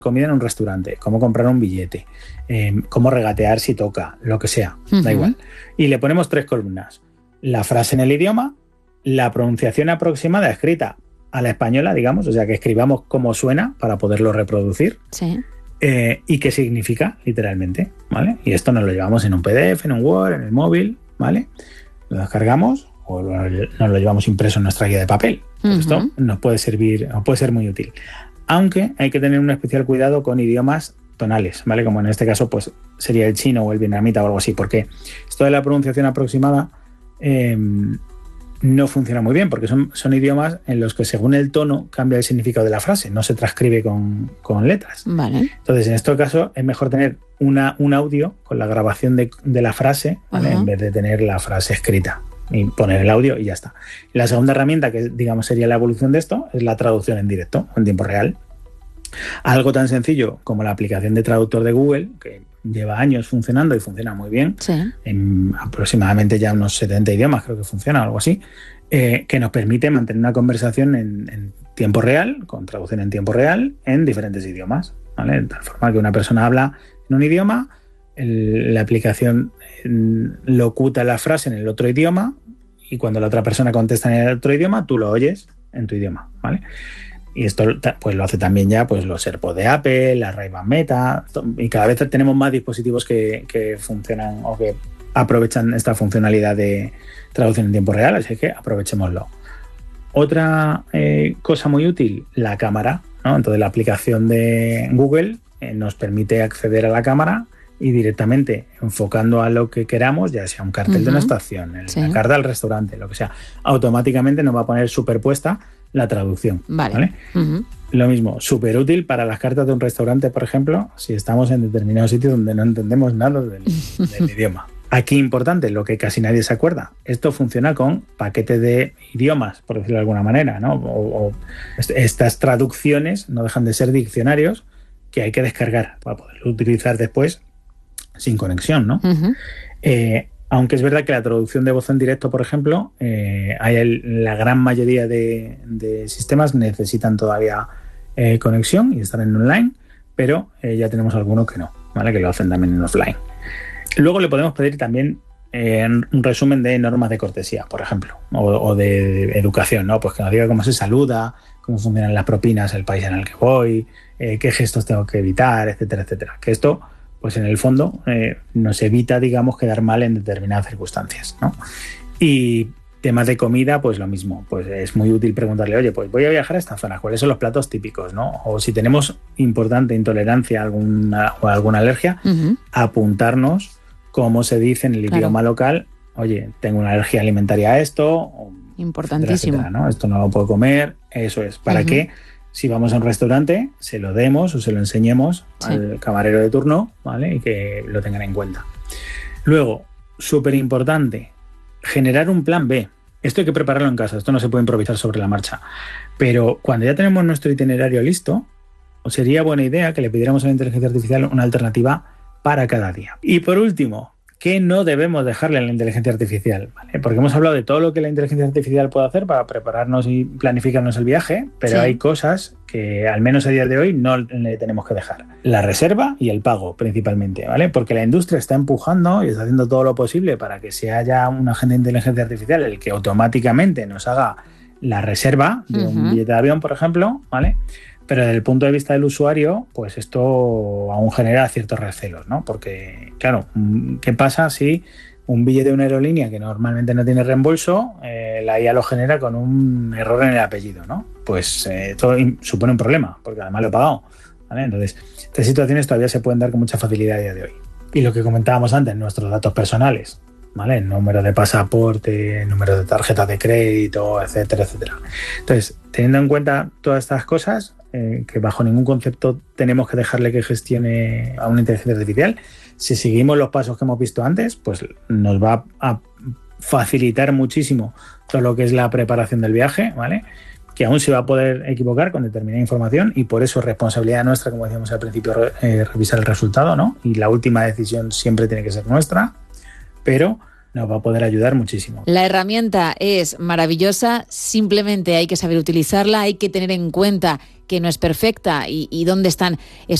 comida en un restaurante, cómo comprar un billete, cómo regatear si toca, lo que sea, da igual. Y le ponemos 3 columnas. La frase en el idioma, la pronunciación aproximada escrita a la española, digamos, o sea, que escribamos cómo suena para poderlo reproducir. Sí. Y qué significa, literalmente, ¿vale? Y esto nos lo llevamos en un PDF, en un Word, en el móvil, ¿vale? Lo descargamos o nos lo llevamos impreso en nuestra guía de papel. Esto nos puede servir, nos puede ser muy útil. Aunque hay que tener un especial cuidado con idiomas tonales, ¿vale? Como en este caso, pues sería el chino o el vietnamita o algo así, porque esto de la pronunciación aproximada no funciona muy bien, porque son idiomas en los que según el tono cambia el significado de la frase, no se transcribe con letras. Vale. Entonces, en este caso, es mejor tener un audio con la grabación de la frase, ¿vale? En vez de tener la frase escrita. Y poner el audio y ya está. La segunda herramienta, que digamos sería la evolución de esto, es la traducción en directo, en tiempo real. Algo tan sencillo como la aplicación de traductor de Google, que lleva años funcionando y funciona muy bien, sí. En aproximadamente ya unos 70 idiomas, creo que funciona, algo así, que nos permite mantener una conversación en tiempo real, con traducción en tiempo real, en diferentes idiomas, ¿vale? De tal forma que una persona habla en un idioma, la aplicación locuta la frase en el otro idioma y cuando la otra persona contesta en el otro idioma, tú lo oyes en tu idioma, ¿vale? Y esto pues lo hace también ya pues los AirPods de Apple, la Ray-Ban Meta, y cada vez tenemos más dispositivos que funcionan o que aprovechan esta funcionalidad de traducción en tiempo real, así que aprovechémoslo. Otra cosa muy útil, la cámara, ¿no? Entonces la aplicación de Google nos permite acceder a la cámara y directamente enfocando a lo que queramos, ya sea un cartel de una estación, la carta del restaurante, lo que sea, automáticamente nos va a poner superpuesta la traducción. ¿Vale? Lo mismo, súper útil para las cartas de un restaurante, por ejemplo, si estamos en determinados sitios donde no entendemos nada del idioma. Aquí importante, lo que casi nadie se acuerda, esto funciona con paquetes de idiomas, por decirlo de alguna manera, ¿no? O estas traducciones no dejan de ser diccionarios que hay que descargar para poderlo utilizar después sin conexión, ¿no? Aunque es verdad que la traducción de voz en directo, por ejemplo, la gran mayoría de sistemas necesitan todavía conexión y están en online, pero ya tenemos algunos que no, ¿vale? Que lo hacen también en offline. Luego le podemos pedir también un resumen de normas de cortesía, por ejemplo, o de educación, ¿no? Pues que nos diga cómo se saluda, cómo funcionan las propinas, el país en el que voy, qué gestos tengo que evitar, etcétera, etcétera. Que esto, pues en el fondo, nos evita, digamos, quedar mal en determinadas circunstancias, ¿no? Y temas de comida, pues lo mismo. Pues es muy útil preguntarle, oye, pues voy a viajar a esta zona, ¿cuáles son los platos típicos, ¿no? O si tenemos importante intolerancia o alguna alergia, apuntarnos cómo se dice en el idioma local, oye, tengo una alergia alimentaria a esto, importantísimo, etcétera, ¿no? Esto no lo puedo comer, eso es, para que si vamos a un restaurante se lo demos o se lo enseñemos al camarero de turno, ¿vale? Y que lo tengan en cuenta. Luego, súper importante, generar un plan B. Esto hay que prepararlo en casa, esto no se puede improvisar sobre la marcha, pero cuando ya tenemos nuestro itinerario listo, sería buena idea que le pidiéramos a la inteligencia artificial una alternativa para cada día. Y por último, ¿qué no debemos dejarle a la inteligencia artificial? ¿Vale? Porque hemos hablado de todo lo que la inteligencia artificial puede hacer para prepararnos y planificarnos el viaje, pero hay cosas que al menos a día de hoy no le tenemos que dejar. La reserva y el pago principalmente, ¿vale? Porque la industria está empujando y está haciendo todo lo posible para que sea ya un agente de inteligencia artificial el que automáticamente nos haga la reserva de un billete de avión, por ejemplo, ¿vale? Pero desde el punto de vista del usuario, pues esto aún genera ciertos recelos, ¿no? Porque, claro, ¿qué pasa si un billete de una aerolínea que normalmente no tiene reembolso, la IA lo genera con un error en el apellido, ¿no? Pues esto supone un problema, porque además lo he pagado, ¿vale? Entonces, estas situaciones todavía se pueden dar con mucha facilidad a día de hoy. Y lo que comentábamos antes, nuestros datos personales, ¿vale? El número de pasaporte, el número de tarjeta de crédito, etcétera, etcétera. Entonces, teniendo en cuenta todas estas cosas, que bajo ningún concepto tenemos que dejarle que gestione a una inteligencia artificial, si seguimos los pasos que hemos visto antes, pues nos va a facilitar muchísimo todo lo que es la preparación del viaje, ¿vale? Que aún se va a poder equivocar con determinada información y por eso es responsabilidad nuestra, como decíamos al principio, revisar el resultado, ¿no? Y la última decisión siempre tiene que ser nuestra, pero nos va a poder ayudar muchísimo. La herramienta es maravillosa, simplemente hay que saber utilizarla, hay que tener en cuenta que no es perfecta y dónde están